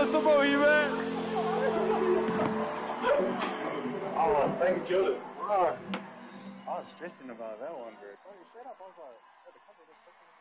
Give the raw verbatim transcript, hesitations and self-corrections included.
some more, you man. Oh, thank you. Oh, I was stressing about that one, bro. Oh, shut up. I was like, oh, the cover was fucking